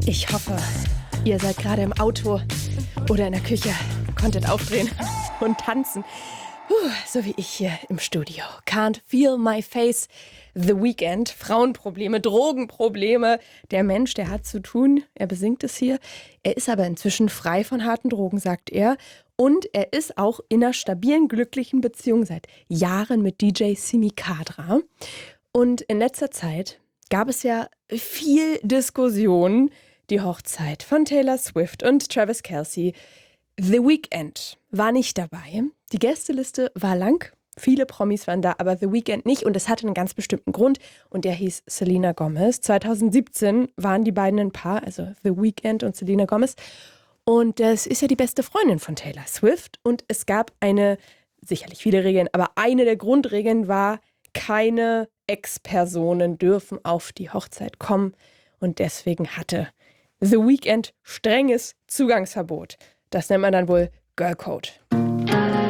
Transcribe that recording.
Ich hoffe, ihr seid gerade im Auto oder in der Küche, konntet aufdrehen und tanzen. So wie ich hier im Studio. Can't feel my face. The Weeknd. Frauenprobleme, Drogenprobleme. Der Mensch, der hat zu tun. Er besingt es hier. Er ist aber inzwischen frei von harten Drogen, sagt er. Und er ist auch in einer stabilen, glücklichen Beziehung seit Jahren mit DJ Simi Khadra. Und in letzter Zeit gab es ja viel Diskussion. Die Hochzeit von Taylor Swift und Travis Kelce. The Weeknd war nicht dabei. Die Gästeliste war lang. Viele Promis waren da, aber The Weeknd nicht. Und das hatte einen ganz bestimmten Grund. Und der hieß Selena Gomez. 2017 waren die beiden ein Paar, also The Weeknd und Selena Gomez. Und das ist ja die beste Freundin von Taylor Swift. Und es gab sicherlich viele Regeln, aber eine der Grundregeln war, keine Ex-Personen dürfen auf die Hochzeit kommen. Und deswegen hatte The Weeknd strenges Zugangsverbot. Das nennt man dann wohl Girl Code.